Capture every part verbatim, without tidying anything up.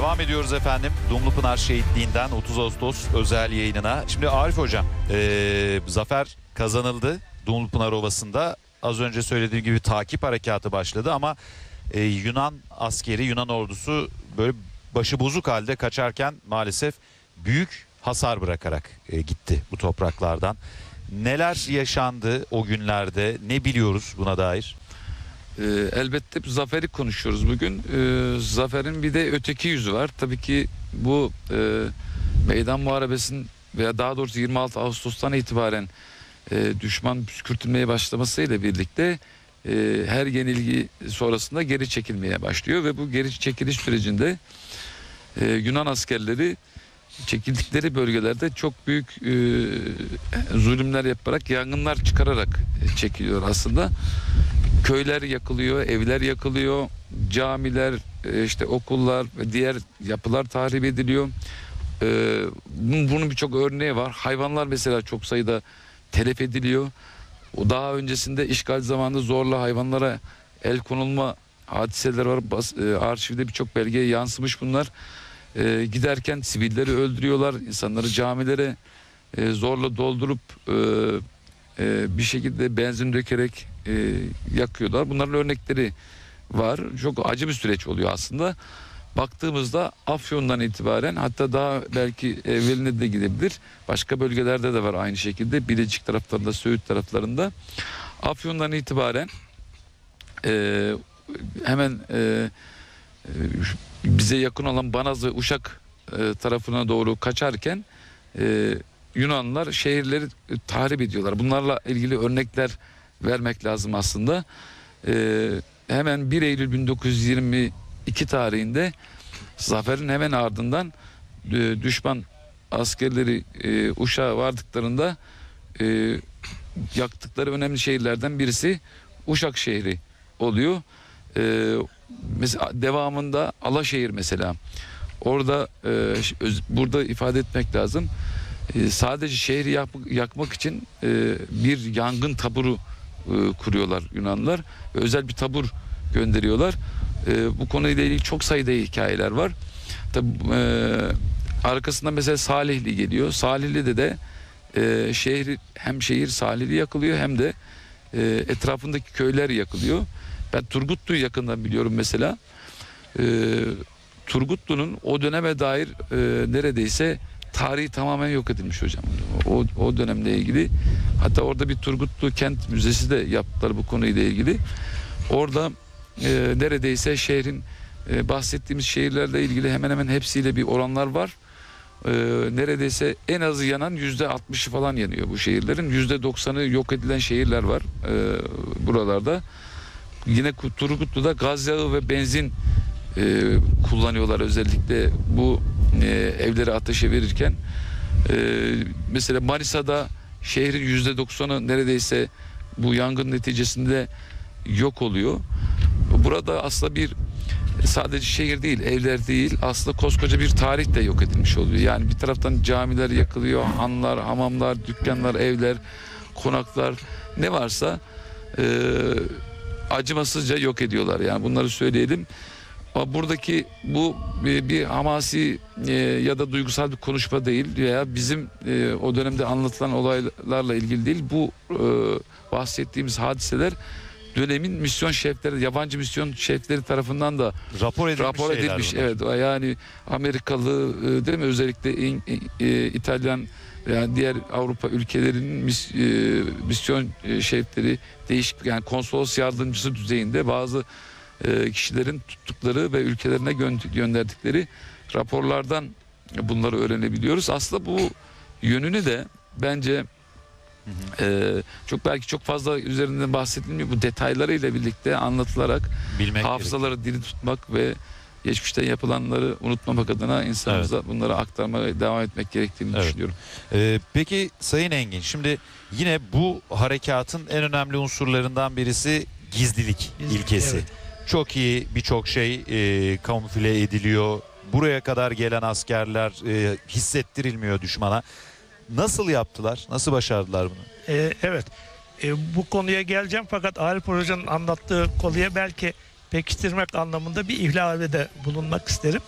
Devam ediyoruz efendim. Dumlupınar Şehitliği'nden otuz Ağustos özel yayınına. Şimdi Arif Hocam, ee, zafer kazanıldı Dumlupınar Ovası'nda. Az önce söylediğim gibi takip harekatı başladı ama e, Yunan askeri, Yunan ordusu böyle başı bozuk halde kaçarken maalesef büyük hasar bırakarak e, gitti bu topraklardan. Neler yaşandı o günlerde, ne biliyoruz buna dair? Ee, elbette zaferi konuşuyoruz bugün. Ee, zaferin bir de öteki yüzü var. Tabii ki bu e, meydan muharebesinin veya daha doğrusu yirmi altı Ağustos'tan itibaren e, düşman püskürtülmeye başlamasıyla birlikte e, her yenilgi sonrasında geri çekilmeye başlıyor ve bu geri çekiliş sürecinde e, Yunan askerleri çekildikleri bölgelerde çok büyük e, zulümler yaparak, yangınlar çıkararak e, çekiliyor aslında. Köyler yakılıyor, evler yakılıyor, camiler, e, işte okullar ve diğer yapılar tahrip ediliyor. E, bunun birçok örneği var. Hayvanlar mesela çok sayıda telef ediliyor. O daha öncesinde işgal zamanında zorla hayvanlara el konulma hadiseleri var. Bas, e, arşivde birçok belgeye yansımış bunlar. E, giderken sivilleri öldürüyorlar, insanları camilere e, zorla doldurup e, e, bir şekilde benzin dökerek e, yakıyorlar. Bunların örnekleri var. Çok acı bir süreç oluyor aslında. Baktığımızda Afyon'dan itibaren, hatta daha belki evveline de gidebilir. Başka bölgelerde de var aynı şekilde. Bilecik taraflarında, Söğüt taraflarında. Afyon'dan itibaren e, hemen e, e, bize yakın olan Banaz ve Uşak e, tarafına doğru kaçarken e, Yunanlılar şehirleri e, tahrip ediyorlar. Bunlarla ilgili örnekler vermek lazım aslında. E, hemen bir Eylül bin dokuz yüz yirmi iki tarihinde zaferin hemen ardından e, düşman askerleri e, Uşak'a vardıklarında e, yaktıkları önemli şehirlerden birisi Uşak şehri oluyor. E, mesela devamında Alaşehir mesela. Orada e, öz, burada ifade etmek lazım. E, sadece şehri yak, yakmak için e, bir yangın taburu e, kuruyorlar Yunanlılar. Özel bir tabur gönderiyorlar. E, bu konuyla ilgili çok sayıda hikayeler var. Tabii e, arkasında mesela Salihli geliyor. Salihli'de de e, şehri, hem şehir Salihli yakılıyor hem de e, etrafındaki köyler yakılıyor. Ben Turgutlu'yu yakından biliyorum mesela. E, Turgutlu'nun o döneme dair e, neredeyse tarihi tamamen yok edilmiş hocam. O, o dönemle ilgili. Hatta orada bir Turgutlu Kent Müzesi de yaptılar bu konuyla ilgili. Orada e, neredeyse şehrin e, bahsettiğimiz şehirlerle ilgili hemen hemen hepsiyle bir oranlar var. E, neredeyse en azı yanan yüzde altmışı falan yanıyor bu şehirlerin. Yüzde doksanı yok edilen şehirler var e, buralarda. Yine Turgutlu'da gaz yağı ve benzin e, kullanıyorlar özellikle bu e, evleri ateşe verirken. E, mesela Manisa'da şehrin yüzde doksanı neredeyse bu yangın neticesinde yok oluyor. Burada aslında bir sadece şehir değil, evler değil, aslında koskoca bir tarih de yok edilmiş oluyor. Yani bir taraftan camiler yakılıyor, hanlar, hamamlar, dükkanlar, evler, konaklar, ne varsa e, acımasızca yok ediyorlar. Yani bunları söyleyelim. Ama buradaki bu bir, bir hamasi e, ya da duygusal bir konuşma değil veya bizim e, o dönemde anlatılan olaylarla ilgili değil. Bu e, bahsettiğimiz hadiseler dönemin misyon şefleri, yabancı misyon şefleri tarafından da rapor edilmiş. Rapor edilmiş evet. Yani Amerikalı değil mi, özellikle İng, e, İtalyan yani diğer Avrupa ülkelerinin mis, e, misyon şefleri, değişik yani konsolos yardımcısı düzeyinde bazı e, kişilerin tuttukları ve ülkelerine gö gönderdikleri raporlardan bunları öğrenebiliyoruz. Aslında bu yönünü de bence Hı hı. Ee, çok belki çok fazla üzerinden bahsedilmiyor. Bu detaylarıyla birlikte anlatılarak bilmek hafızaları gerekiyor. Diri tutmak ve geçmişte yapılanları unutmamak adına insanımıza evet. bunları aktarmaya devam etmek gerektiğini evet. düşünüyorum. Ee, peki Sayın Engin, şimdi yine bu harekatın en önemli unsurlarından birisi gizlilik, gizlilik ilkesi. Evet. Çok iyi birçok şey e, kamufle ediliyor. Buraya kadar gelen askerler e, hissettirilmiyor düşmana. Nasıl yaptılar? Nasıl başardılar bunu? Ee, evet. Ee, bu konuya geleceğim fakat Arif Hoca'nın anlattığı konuya belki pekiştirmek anlamında bir ihlalede bulunmak isterim.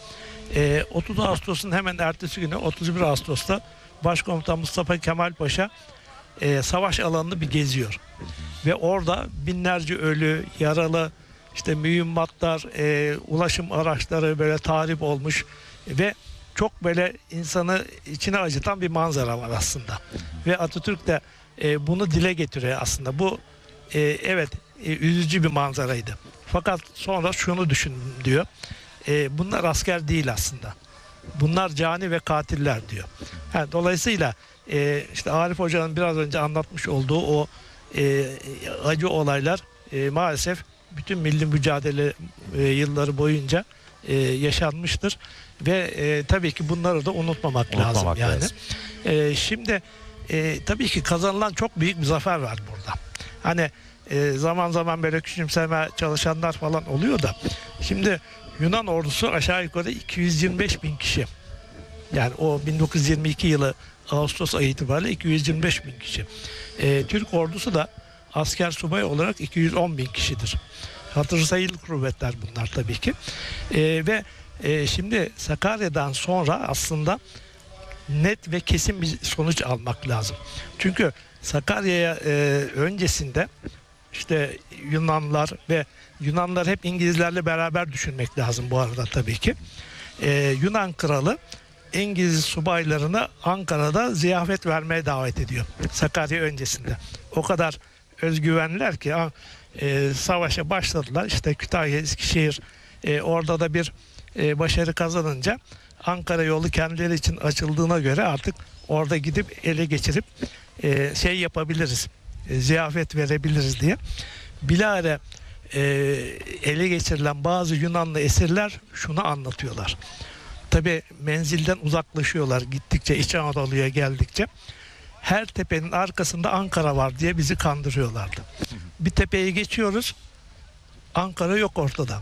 E, otuz Ağustos'un hemen ertesi günü otuz bir Ağustos'ta Başkomutan Mustafa Kemal Paşa e, savaş alanını bir geziyor. Ve orada binlerce ölü, yaralı, işte mühimmatlar, e, ulaşım araçları böyle tahrip olmuş ve çok böyle insanı içine acıtan bir manzara var aslında. Ve Atatürk de e, bunu dile getiriyor aslında. Bu e, evet e, üzücü bir manzaraydı. Fakat sonra şunu düşündüm diyor. E, bunlar asker değil aslında. Bunlar cani ve katiller diyor. Yani dolayısıyla e, işte Arif Hoca'nın biraz önce anlatmış olduğu o e, acı olaylar e, maalesef bütün milli mücadele e, yılları boyunca e, yaşanmıştır ve e, tabii ki bunları da unutmamak, Unutmamak lazım yani. lazım. E, şimdi e, tabii ki kazanılan çok büyük bir zafer var burada. Hani e, zaman zaman böyle küçümseme çalışanlar falan oluyor da şimdi Yunan ordusu aşağı yukarı iki yüz yirmi beş bin kişi. Yani o bin dokuz yüz yirmi iki yılı Ağustos ayı itibariyle iki yüz yirmi beş bin kişi. E, Türk ordusu da asker subay olarak iki yüz on bin kişidir. Hatırı sayılı kuvvetler bunlar tabii ki. E, ve e, şimdi Sakarya'dan sonra aslında net ve kesin bir sonuç almak lazım. Çünkü Sakarya'ya e, öncesinde işte Yunanlar ve Yunanlar hep İngilizlerle beraber düşünmek lazım bu arada tabii ki. E, Yunan kralı İngiliz subaylarını Ankara'da ziyafet vermeye davet ediyor. Sakarya öncesinde. O kadar özgüvenliler ki e, savaşa başladılar. İşte Kütahya, Eskişehir e, orada da bir e, başarı kazanınca Ankara yolu kendileri için açıldığına göre artık orada gidip ele geçirip e, şey yapabiliriz. E, ziyafet verebiliriz diye. Bilahare e, ele geçirilen bazı Yunanlı esirler şunu anlatıyorlar. Tabii menzilden uzaklaşıyorlar gittikçe, İç Anadolu'ya geldikçe. Her tepenin arkasında Ankara var diye bizi kandırıyorlardı. Bir tepeyi geçiyoruz, Ankara yok ortada.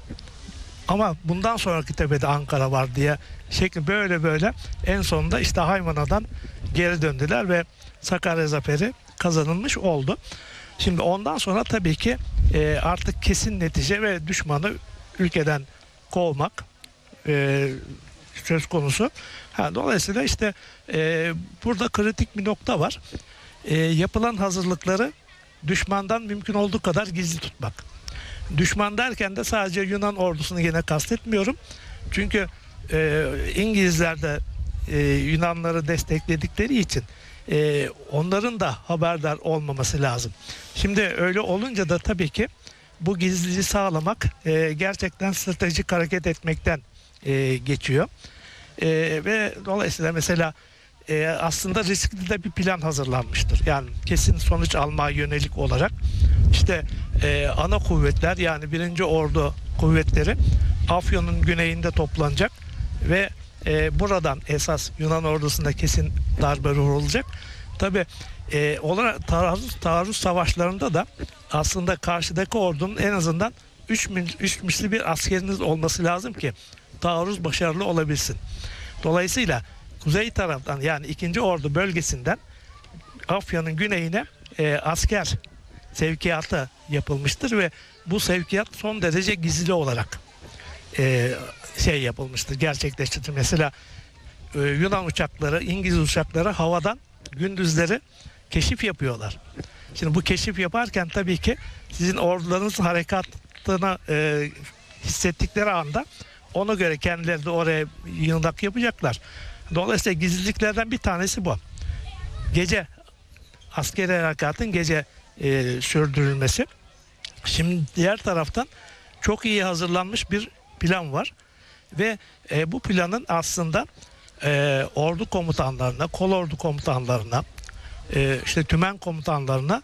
Ama bundan sonraki tepede Ankara var diye şekli böyle böyle en sonunda işte Haymana'dan geri döndüler ve Sakarya zaferi kazanılmış oldu. Şimdi ondan sonra tabii ki e, artık kesin netice ve düşmanı ülkeden kovmak e, söz konusu. Ha, dolayısıyla işte e, burada kritik bir nokta var. E, yapılan hazırlıkları düşmandan mümkün olduğu kadar gizli tutmak. Düşman derken de sadece Yunan ordusunu yine kastetmiyorum. Çünkü e, İngilizler de e, Yunanları destekledikleri için e, onların da haberdar olmaması lazım. Şimdi öyle olunca da tabii ki bu gizliliği sağlamak e, gerçekten stratejik hareket etmekten e, geçiyor. E, ve dolayısıyla mesela e, aslında riskli de bir plan hazırlanmıştır. Yani kesin sonuç almaya yönelik olarak işte e, ana kuvvetler yani birinci Ordu kuvvetleri Afyon'un güneyinde toplanacak ve e, buradan esas Yunan ordusunda kesin darbe vurulacak. Tabi e, olarak taarruz, taarruz savaşlarında da aslında karşıdaki ordunun en azından üç misli bir askeriniz olması lazım ki taarruz başarılı olabilsin. Dolayısıyla kuzey taraftan yani ikinci Ordu bölgesinden Afyon'un güneyine e, asker sevkiyatı yapılmıştır ve bu sevkiyat son derece gizli olarak e, şey yapılmıştır, gerçekleştirilmiştir. Mesela e, Yunan uçakları, İngiliz uçakları havadan gündüzleri keşif yapıyorlar. Şimdi bu keşif yaparken tabii ki sizin ordularınız harekatını e, hissettikleri anda ona göre kendileri de oraya yığınak yapacaklar. Dolayısıyla gizliliklerden bir tanesi bu. Gece askeri harekatın gece e, sürdürülmesi. Şimdi diğer taraftan çok iyi hazırlanmış bir plan var ve e, bu planın aslında e, ordu komutanlarına, kolordu komutanlarına, e, işte tümen komutanlarına,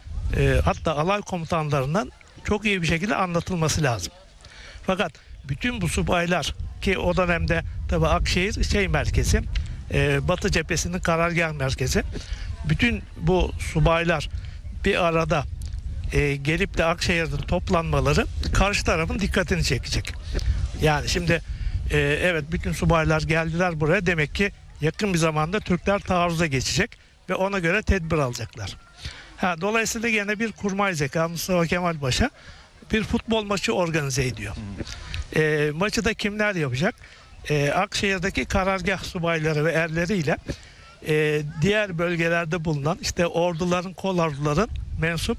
e, hatta alay komutanlarından çok iyi bir şekilde anlatılması lazım. Fakat bütün bu subaylar ki o dönemde tabi Akşehir şey merkezi, e, Batı cephesinin karargah merkezi. Bütün bu subaylar bir arada e, gelip de Akşehir'de toplanmaları karşı tarafın dikkatini çekecek. Yani şimdi e, evet bütün subaylar geldiler buraya, demek ki yakın bir zamanda Türkler taarruza geçecek ve ona göre tedbir alacaklar. Ha, dolayısıyla yine bir kurmay zeka Mustafa Kemal Paşa bir futbol maçı organize ediyor. E, maçı da kimler yapacak? e, Akşehir'deki karargah subayları ve erleriyle e, diğer bölgelerde bulunan işte orduların, kolorduların mensup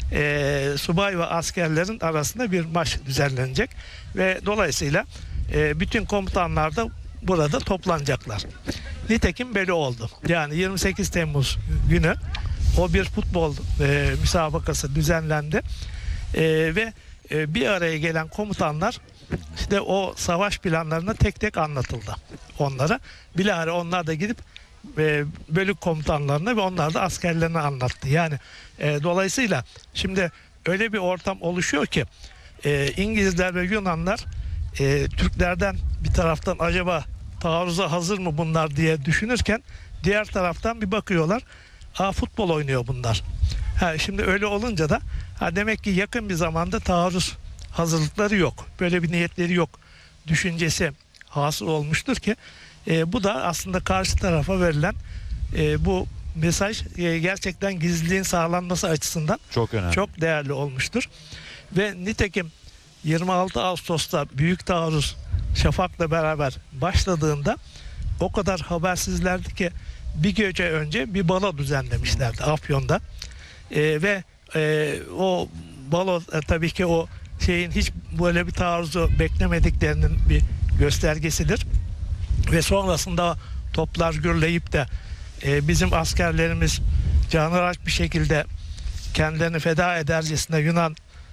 e, subay ve askerlerin arasında bir maç düzenlenecek ve dolayısıyla e, bütün komutanlar da burada toplanacaklar. Nitekim böyle oldu. Yani yirmi sekiz Temmuz günü o bir futbol e, müsabakası düzenlendi e, ve e, bir araya gelen komutanlar işte o savaş planlarına tek tek anlatıldı onlara. Bilahare onlar da gidip e, bölük komutanlarına ve onlar da askerlerine anlattı. Yani e, dolayısıyla şimdi öyle bir ortam oluşuyor ki e, İngilizler ve Yunanlar e, Türklerden bir taraftan acaba taarruza hazır mı bunlar diye düşünürken diğer taraftan bir bakıyorlar. Aa, futbol oynuyor bunlar. Ha, şimdi öyle olunca da ha, demek ki yakın bir zamanda taarruz hazırlıkları yok. Böyle bir niyetleri yok. Düşüncesi hasıl olmuştur ki e, bu da aslında karşı tarafa verilen e, bu mesaj e, gerçekten gizliliğin sağlanması açısından Çok önemli. çok değerli olmuştur. Ve nitekim yirmi altı Ağustos'ta büyük taarruz Şafak'la beraber başladığında o kadar habersizlerdi ki bir gece önce bir balo düzenlemişlerdi Afyon'da. E, ve e, o balo e, tabii ki o şeyin hiç böyle bir taarruzu beklemediklerinin bir göstergesidir. Ve sonrasında toplar gürleyip de e, bizim askerlerimiz canhıraş bir şekilde kendilerini feda edercesine Yunan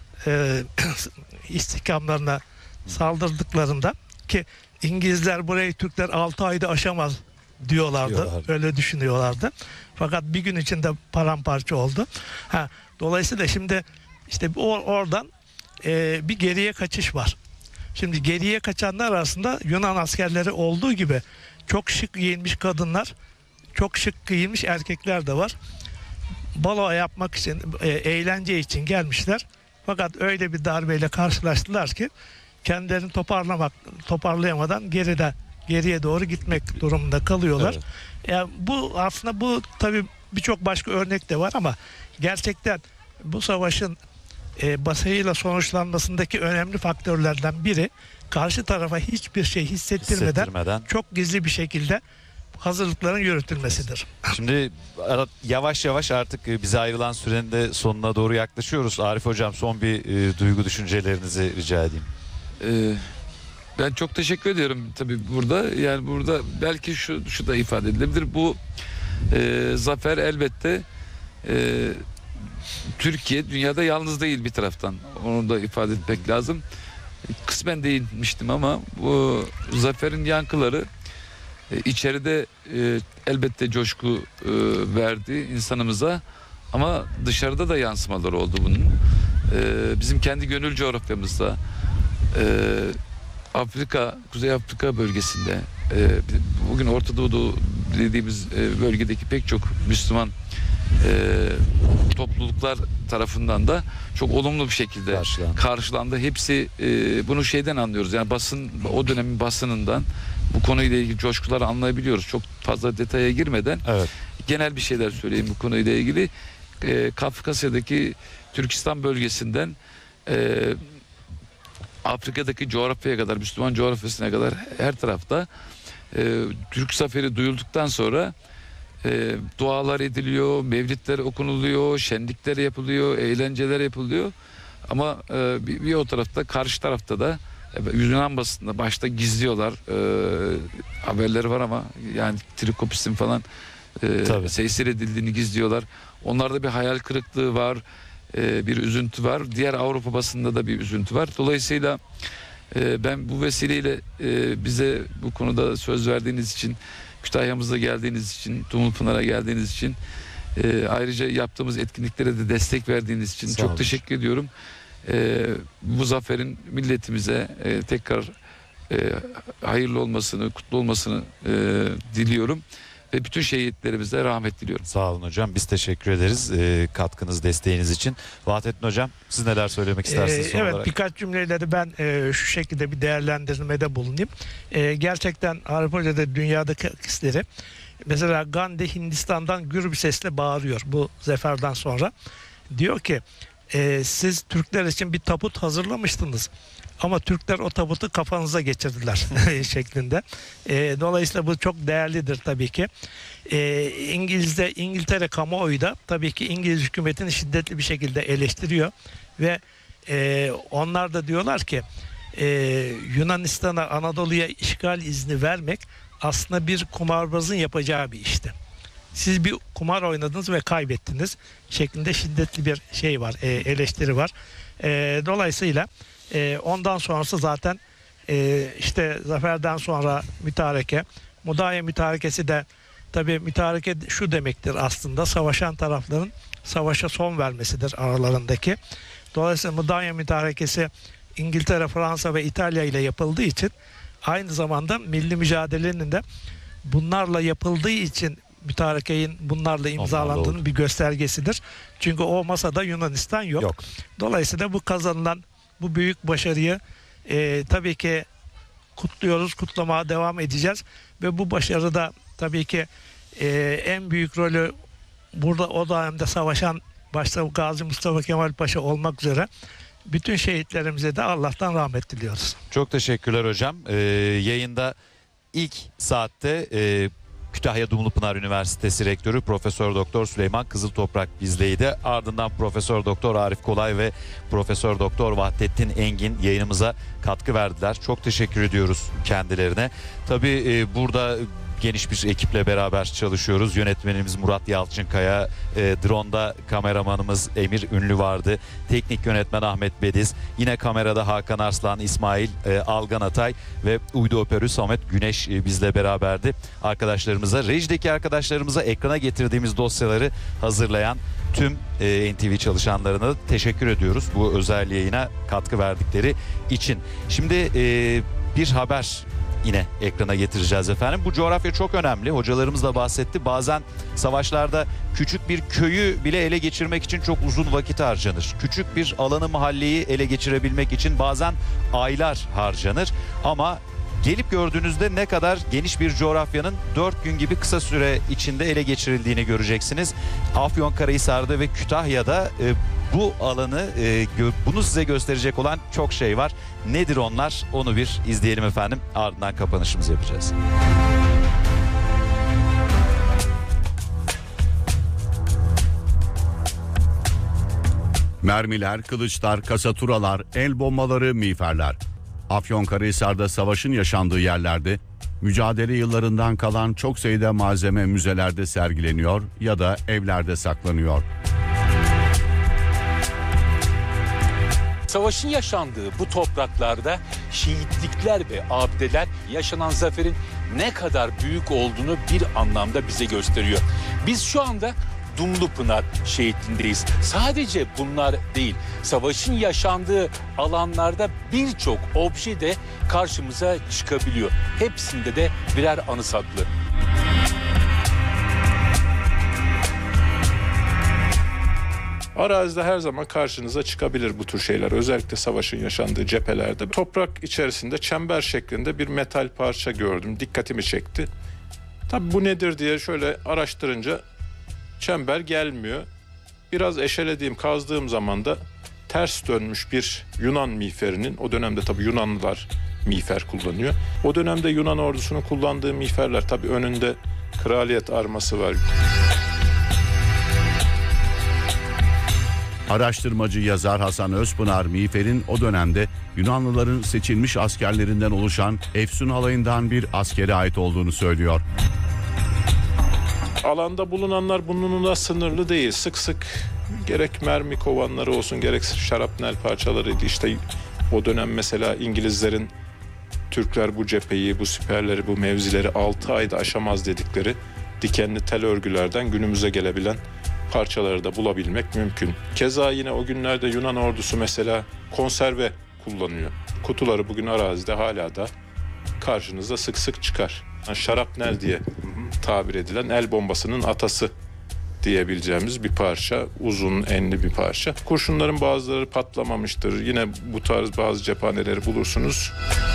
e, istihkamlarına saldırdıklarında ki İngilizler burayı Türkler altı ayda aşamaz diyorlardı. Diyorlardı. Öyle düşünüyorlardı. Fakat bir gün içinde paramparça oldu. Ha, dolayısıyla şimdi işte or- oradan e, bir geriye kaçış var. Şimdi geriye kaçanlar arasında Yunan askerleri olduğu gibi çok şık giyinmiş kadınlar, çok şık giyinmiş erkekler de var. Balo yapmak için, e, eğlence için gelmişler. Fakat öyle bir darbeyle karşılaştılar ki kendilerini toparlamak, toparlayamadan geride geriye doğru gitmek durumunda kalıyorlar. Evet. Yani bu aslında bu tabii birçok başka örnek de var ama gerçekten bu savaşın e, başarıyla sonuçlanmasındaki önemli faktörlerden biri karşı tarafa hiçbir şey hissettirmeden, Hissettirmeden. çok gizli bir şekilde hazırlıkların yürütülmesidir. Şimdi ara- yavaş yavaş artık e, bize ayrılan sürenin de sonuna doğru yaklaşıyoruz. Arif Hocam son bir e, duygu düşüncelerinizi rica edeyim. Ee, ben çok teşekkür ediyorum tabii burada. Yani burada belki şu, şu da ifade edilebilir. Bu e, zafer elbette e, Türkiye dünyada yalnız değil bir taraftan. Onu da ifade etmek lazım. Kısmen değinmiştim ama bu zaferin yankıları e, içeride e, elbette coşku e, verdi insanımıza ama dışarıda da yansımaları oldu bunun. E, bizim kendi gönül coğrafyamızda e, Afrika, Kuzey Afrika bölgesinde e, bugün Orta Doğu dediğimiz e, bölgedeki pek çok Müslüman e, topluluklar tarafından da çok olumlu bir şekilde Karşılandı. karşılandı. Hepsi e, bunu şeyden anlıyoruz. Yani basın, o dönemin basınından bu konuyla ilgili coşkuları anlayabiliyoruz. Çok fazla detaya girmeden Evet. genel bir şeyler söyleyeyim bu konuyla ilgili. E, Kafkasya'daki Türkistan bölgesinden e, Afrika'daki coğrafyaya kadar, Müslüman coğrafyasına kadar her tarafta e, Türk zaferi duyulduktan sonra e, dualar ediliyor, mevlidler okunuluyor, şenlikler yapılıyor, eğlenceler yapılıyor. Ama e, bir, bir o tarafta, karşı tarafta da e, Yunan basında başta gizliyorlar. E, haberleri var ama yani Trikopis'in falan e, Tabii. tesir edildiğini gizliyorlar. Onlarda bir hayal kırıklığı var. E, bir üzüntü var. Diğer Avrupa basında da bir üzüntü var. Dolayısıyla e, ben bu vesileyle e, bize bu konuda söz verdiğiniz için, Kütahya'mıza geldiğiniz için, Dumlupınar'a geldiğiniz için, e, ayrıca yaptığımız etkinliklere de destek verdiğiniz için Sağ çok olun. teşekkür ediyorum. E, bu zaferin milletimize e, tekrar e, hayırlı olmasını, kutlu olmasını e, diliyorum. Ve bütün şehitlerimize rahmet diliyorum. Sağ olun hocam. Biz teşekkür ederiz e, katkınız, desteğiniz için. Vahdettin hocam siz neler söylemek istersiniz Ee, son evet olarak? birkaç cümleyle de ben e, şu şekilde bir değerlendirmede bulunayım. E, gerçekten Arif Hoca da dünyadaki aksleri mesela Gandhi Hindistan'dan gür bir sesle bağırıyor bu zaferden sonra. Diyor ki e, siz Türkler için bir tabut hazırlamıştınız ama Türkler o tabutu kafanıza geçirdiler şeklinde. E, dolayısıyla bu çok değerlidir tabii ki. E, İngiliz'de İngiltere kamuoyu da tabii ki İngiliz hükümetini şiddetli bir şekilde eleştiriyor ve e, onlar da diyorlar ki e, Yunanistan'a, Anadolu'ya işgal izni vermek aslında bir kumarbazın yapacağı bir işti. Siz bir kumar oynadınız ve kaybettiniz şeklinde şiddetli bir şey var, e, eleştiri var. E, dolayısıyla e, ondan sonrası zaten e, işte zaferden sonra mütareke, Mudanya mütarekesi de tabii mütareke şu demektir aslında, savaşan tarafların savaşa son vermesidir aralarındaki. Dolayısıyla Mudanya mütarekesi İngiltere, Fransa ve İtalya ile yapıldığı için aynı zamanda milli mücadelenin de bunlarla yapıldığı için mütarekenin bunlarla imzalandığının bir göstergesidir. Çünkü o masada Yunanistan yok. Yok. Dolayısıyla bu kazanılan bu büyük başarıyı e, tabii ki kutluyoruz, kutlamaya devam edeceğiz ve bu başarıda tabii ki e, en büyük rolü burada o dönemde savaşan başta Gazi Mustafa Kemal Paşa olmak üzere bütün şehitlerimize de Allah'tan rahmet diliyoruz. Çok teşekkürler hocam. Ee, yayında ilk saatte e, Kütahya Dumlupınar Üniversitesi Rektörü Profesör Doktor Süleyman Kızıltoprak bizdeydi. Ardından Profesör Doktor Arif Kolay ve Profesör Doktor Vahdettin Engin yayınımıza katkı verdiler. Çok teşekkür ediyoruz kendilerine. Tabii e, burada geniş bir ekiple beraber çalışıyoruz. Yönetmenimiz Murat Yalçınkaya, e, drone'da kameramanımız Emir Ünlü vardı. Teknik yönetmen Ahmet Bediz. Yine kamerada Hakan Arslan, İsmail e, Algan Atay ve uydu operatörü Samet Güneş e, bizle beraberdi. Arkadaşlarımıza, rejideki arkadaşlarımıza ekrana getirdiğimiz dosyaları hazırlayan tüm e, N T V çalışanlarına teşekkür ediyoruz bu özel yayına katkı verdikleri için. Şimdi e, bir haber yine ekrana getireceğiz efendim. Bu coğrafya çok önemli. Hocalarımız da bahsetti. Bazen savaşlarda küçük bir köyü bile ele geçirmek için çok uzun vakit harcanır. Küçük bir alanı, mahalleyi ele geçirebilmek için bazen aylar harcanır. Ama gelip gördüğünüzde ne kadar geniş bir coğrafyanın dört gün gibi kısa süre içinde ele geçirildiğini göreceksiniz. Afyonkarahisar'da ve Kütahya'da e, bu alanı, e, gö- bunu size gösterecek olan çok şey var. Nedir onlar? Onu bir izleyelim efendim. Ardından kapanışımızı yapacağız. Mermiler, kılıçlar, kasaturalar, el bombaları, miğferler. Afyonkarahisar'da savaşın yaşandığı yerlerde mücadele yıllarından kalan çok sayıda malzeme müzelerde sergileniyor ya da evlerde saklanıyor. Savaşın yaşandığı bu topraklarda şehitlikler ve abideler yaşanan zaferin ne kadar büyük olduğunu bir anlamda bize gösteriyor. Biz şu anda Dumlupınar şehitliğindeyiz. Sadece bunlar değil, savaşın yaşandığı alanlarda birçok obje de karşımıza çıkabiliyor. Hepsinde de birer anı saklı. Arazide her zaman karşınıza çıkabilir bu tür şeyler. Özellikle savaşın yaşandığı cephelerde. Toprak içerisinde çember şeklinde bir metal parça gördüm. Dikkatimi çekti. Tabii bu nedir diye şöyle araştırınca çember gelmiyor. Biraz eşelediğim, kazdığım zaman da ters dönmüş bir Yunan miğferinin, o dönemde tabii Yunanlılar miğfer kullanıyor. O dönemde Yunan ordusunun kullandığı miğferler, tabii önünde kraliyet arması var. Araştırmacı yazar Hasan Özpınar miğferin o dönemde Yunanlıların seçilmiş askerlerinden oluşan Efsun alayından bir askere ait olduğunu söylüyor. Alanda bulunanlar bununla sınırlı değil. Sık sık gerek mermi kovanları olsun, gerek şarapnel parçalarıydı. İşte o dönem mesela İngilizlerin Türkler bu cepheyi, bu siperleri, bu mevzileri altı ayda aşamaz dedikleri dikenli tel örgülerden günümüze gelebilen parçaları da bulabilmek mümkün. Keza yine o günlerde Yunan ordusu mesela konserve kullanıyor. Kutuları bugün arazide hala da karşınıza sık sık çıkar. Yani şarapnel diye tabir edilen el bombasının atası diyebileceğimiz bir parça, uzun enli bir parça. Kurşunların bazıları patlamamıştır. Yine bu tarz bazı cephaneleri bulursunuz.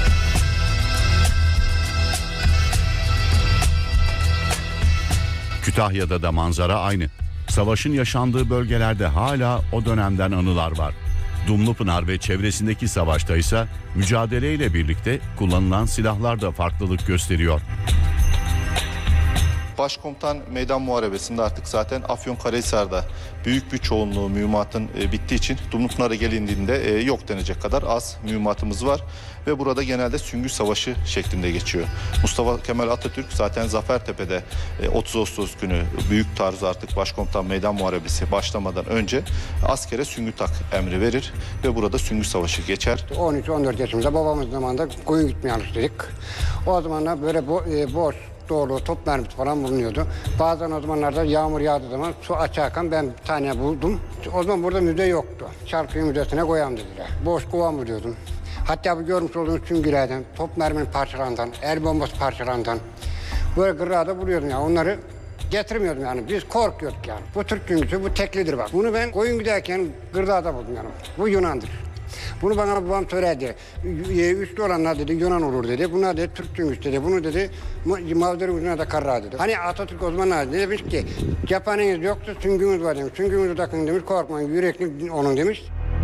Kütahya'da da manzara aynı. Savaşın yaşandığı bölgelerde hala o dönemden anılar var. Dumlupınar ve çevresindeki savaşta ise mücadeleyle birlikte kullanılan silahlar da farklılık gösteriyor. Başkomutan meydan muharebesinde artık zaten Afyonkarahisar'da büyük bir çoğunluğu mühimmatın e, bittiği için Dumlupınar'a gelindiğinde e, yok denecek kadar az mühimmatımız var ve burada genelde süngü savaşı şeklinde geçiyor. Mustafa Kemal Atatürk zaten Zafertepe'de e, otuz Ağustos günü büyük tarzda artık Başkomutan meydan muharebesi başlamadan önce askere süngü tak emri verir ve burada süngü savaşı geçer. on üç on dört yaşımızda babamız zamanında koyun gitmeye alıştırdık. O zamanlar böyle bo e, boş doğru top mermisi falan bulunuyordu. Bazen o zamanlarda yağmur yağdığı zaman su açarken ben bir tane buldum. O zaman burada müze yoktu. Şarkıyı müzesine koyalım dediler. Boş kovan buluyordum. Hatta bu görmüş olduğunuz süngülerden, top merminin parçalarından, el bombası parçalarından böyle gırrada buluyordum yani onları getirmiyordum yani. Biz korkuyorduk yani. Bu Türk süngüsü, bu teklidir bak. Bunu ben koyun giderken gırrada buldum yani. Bu Yunan'dır. Bunu bana babam söyledi. Üstü olanlar dedi Yunan olur dedi. Bunlar dedi Türk süngüsü dedi. Bunu dedi mavzeri ucuna da karra dedi. Hani Atatürk o zaman ne demiş ki cephaneniz yoksa süngümüz var demiş. Süngümüzü takın demiş, korkmayın yürekli onun demiş.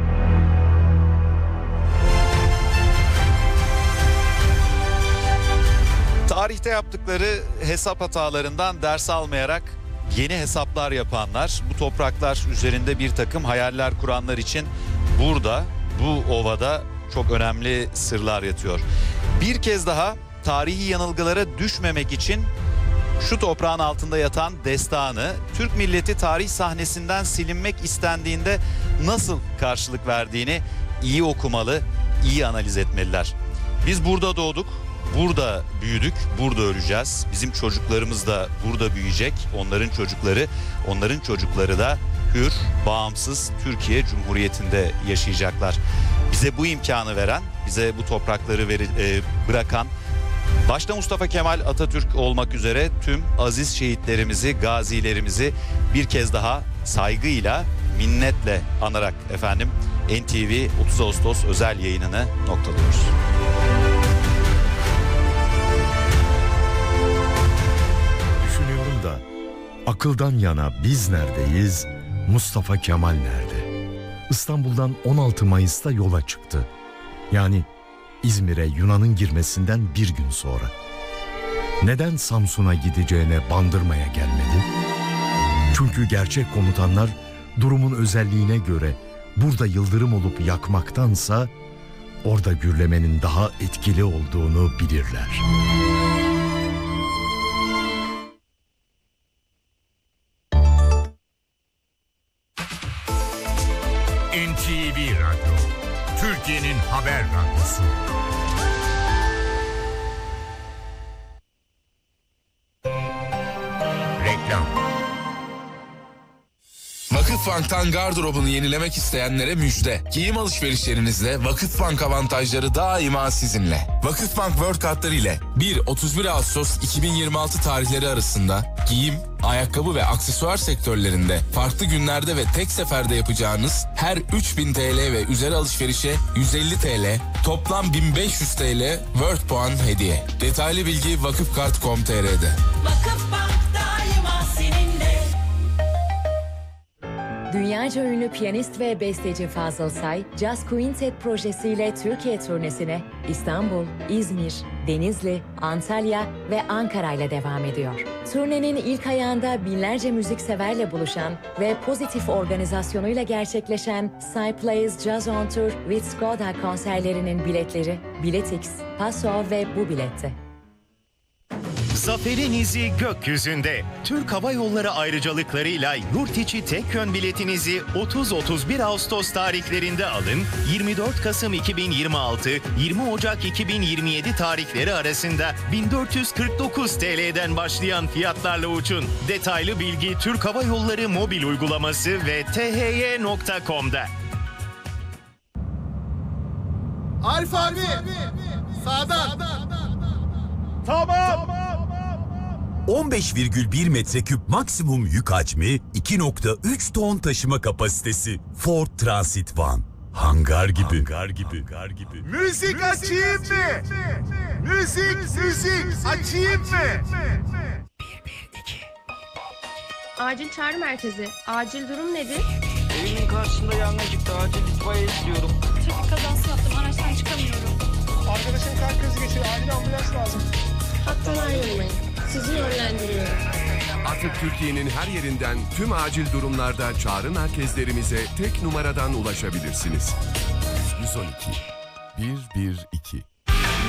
Tarihte yaptıkları hesap hatalarından ders almayarak yeni hesaplar yapanlar, bu topraklar üzerinde bir takım hayaller kuranlar için burada, bu ovada çok önemli sırlar yatıyor. Bir kez daha tarihi yanılgılara düşmemek için şu toprağın altında yatan destanı, Türk milleti tarih sahnesinden silinmek istendiğinde nasıl karşılık verdiğini iyi okumalı, iyi analiz etmeliler. Biz burada doğduk, burada büyüdük, burada öleceğiz. Bizim çocuklarımız da burada büyüyecek. Onların çocukları, onların çocukları da hür, bağımsız Türkiye Cumhuriyeti'nde yaşayacaklar. Bize bu imkanı veren, bize bu toprakları veri, e, bırakan, başta Mustafa Kemal Atatürk olmak üzere tüm aziz şehitlerimizi, gazilerimizi bir kez daha saygıyla, minnetle anarak efendim N T V otuz Ağustos özel yayınını noktalıyoruz. Düşünüyorum da akıldan yana biz neredeyiz, Mustafa Kemal nerede? İstanbul'dan on altı Mayıs'ta yola çıktı. Yani İzmir'e Yunan'ın girmesinden bir gün sonra. Neden Samsun'a gideceğine Bandırma'ya gelmedi? Çünkü gerçek komutanlar durumun özelliğine göre burada yıldırım olup yakmaktansa orada gürlemenin daha etkili olduğunu bilirler. N T V Radyo, Türkiye'nin haber radyosu. Reklam. Vakıfbank'tan gardırobunu yenilemek isteyenlere müjde. Giyim alışverişlerinizde Vakıfbank avantajları daima sizinle. Vakıfbank World kartları ile bir otuz bir Ağustos iki bin yirmi altı tarihleri arasında giyim, ayakkabı ve aksesuar sektörlerinde farklı günlerde ve tek seferde yapacağınız her üç bin T L ve üzeri alışverişe yüz elli T L, toplam bin beş yüz T L World puan hediye. Detaylı bilgi vakıfkart nokta com nokta T R'de. Vakıfbank daima seninle. Dünyaca ünlü piyanist ve besteci Fazıl Say, Jazz Quintet projesiyle Türkiye turnesine İstanbul, İzmir, Denizli, Antalya ve Ankara ile devam ediyor. Turnenin ilk ayağında binlerce müzikseverle buluşan ve pozitif organizasyonuyla gerçekleşen Say Plays Jazz on Tour with Skoda konserlerinin biletleri Biletix, Paso ve bu bilette. Zaferin izi gökyüzünde. Türk Hava Yolları ayrıcalıklarıyla yurt içi tek yön biletinizi otuz otuz bir Ağustos tarihlerinde alın. yirmi dört Kasım iki bin yirmi altı yirmi Ocak iki bin yirmi yedi tarihleri arasında bin dört yüz kırk dokuz T L'den başlayan fiyatlarla uçun. Detaylı bilgi Türk Hava Yolları mobil uygulaması ve T H Y nokta com'da. Arif abi, sağdan. Tamam. on beş virgül bir metreküp maksimum yük hacmi, iki nokta üç ton taşıma kapasitesi. Ford Transit Van. Hangar gibi. Hangar gibi. Hangar gibi. Müzik açayım mı? Müzik, müzik açayım mı? Acil çağrı merkezi. Acil durum nedir? Evimin karşısında yangın çıktı. Acil itfaiye istiyorum. Trafik kazası yaptım. Araçtan çıkamıyorum. Arkadaşım kalp krizi geçiriyor. Acil ambulans lazım. Hattan ayrılmayın. Sizi yönlendiriyorum. Artık Türkiye'nin her yerinden tüm acil durumlarda çağrı merkezlerimize tek numaradan ulaşabilirsiniz. yüz on iki bir bir iki